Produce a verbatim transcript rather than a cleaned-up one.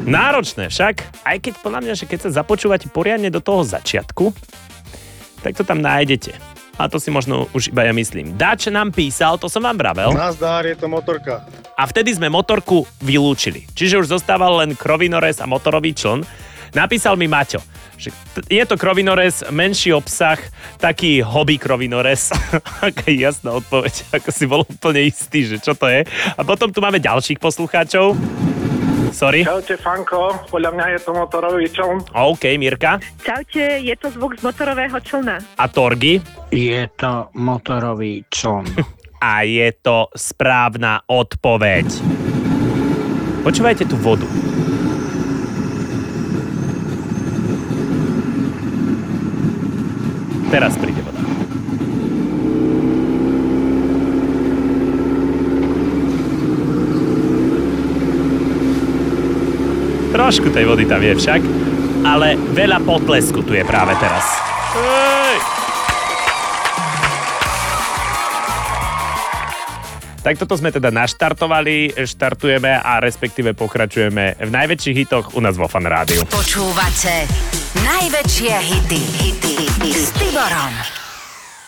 Náročné však, aj keď podľa mňa, že keď sa započúvate poriadne do toho začiatku, tak to tam nájdete. A to si možno už iba ja myslím. Dač nám písal, to som vám vravel. Nazdár, je to motorka. A vtedy sme motorku vylúčili. Čiže už zostával len krovinorez a motorový čln. Napísal mi Maťo, že je to krovinorez, menší obsah, taký hobby krovinorez. Aká jasná odpoveď, ako si bol úplne istý, že čo to je. A potom tu máme ďalších poslucháčov. Sorry. Čaute, Fanko, podľa mňa je to motorový čln. OK, Mirka. Čaute, je to zvuk z motorového člna. A Torgy. Je to motorový čln. A je to správna odpoveď. Počúvajte tú vodu. Teraz príde voda. Trošku tej vody tam je však, ale veľa potlesku tu je práve teraz. Ej! Tak toto sme teda naštartovali, štartujeme a respektíve pokračujeme v najväčších hitoch u nás vo Fan Rádiu. Počúvate najväčšie hity, hity, hity s Tiborom.